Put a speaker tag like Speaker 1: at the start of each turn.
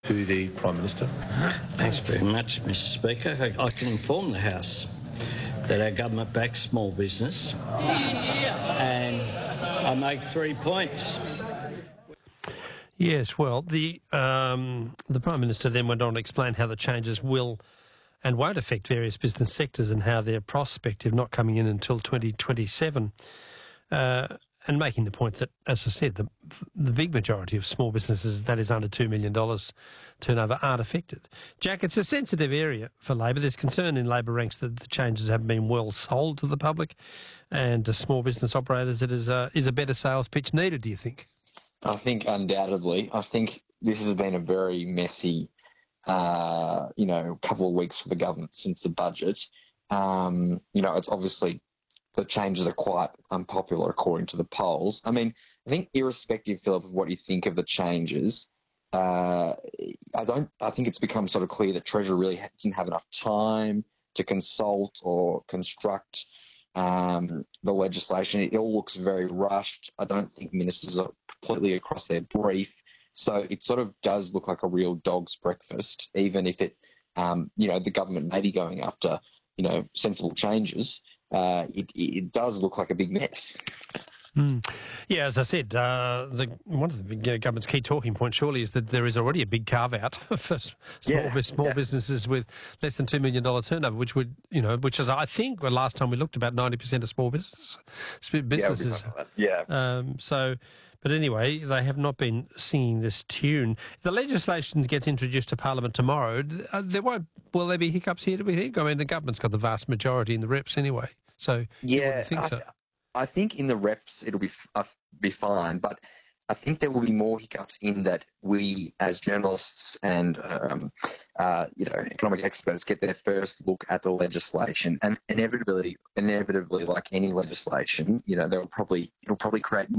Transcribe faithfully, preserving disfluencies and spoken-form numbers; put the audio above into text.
Speaker 1: To the Prime Minister.
Speaker 2: Thanks very much, Mister Speaker. I, I can inform the House that our government backs small business, and I make three points.
Speaker 3: Yes, well, the um, the Prime Minister then went on to explain how the changes will and won't affect various business sectors and how they're prospective, not coming in until twenty twenty-seven. Uh, and making the point that, as I said, the, the big majority of small businesses, that is under two million dollars turnover, aren't affected. Jack, it's a sensitive area for Labor. There's concern in Labor ranks that the changes haven't been well sold to the public and to small business operators. It is a, is a better sales pitch needed, do you think?
Speaker 4: I think undoubtedly. I think this has been a very messy, uh, you know, couple of weeks for the government since the budget. Um, you know, it's obviously the changes are quite unpopular according to the polls. I mean, I think irrespective, Philip, of what you think of the changes, uh, I don't. I think it's become sort of clear that Treasury really didn't have enough time to consult or construct um, the legislation. It all looks very rushed. I don't think ministers are completely across their brief. So it sort of does look like a real dog's breakfast, even if it, um, you know, the government may be going after, you know, sensible changes. Uh, it, it does look like a big mess.
Speaker 3: Mm. Yeah, as I said, uh, the, one of the big, uh, government's key talking points surely is that there is already a big carve-out for small,
Speaker 4: yeah,
Speaker 3: small
Speaker 4: yeah. businesses
Speaker 3: with less than two million dollars turnover, which would, you know, which is, I think, well, last time we looked, about ninety percent of small business, businesses.
Speaker 4: Yeah.
Speaker 3: yeah. Um, so, but anyway, they have not been singing this tune. If the legislation gets introduced to Parliament tomorrow, uh, there won't, will there be hiccups here, do we think? I mean, the government's got the vast majority in the reps anyway. So you
Speaker 4: yeah,
Speaker 3: think
Speaker 4: I,
Speaker 3: so?
Speaker 4: I think in the reps it'll be uh, be fine, but I think there will be more hiccups in that we, as journalists and um, uh, you know, economic experts, get their first look at the legislation, and inevitably, inevitably, like any legislation, you know, there will probably it'll probably create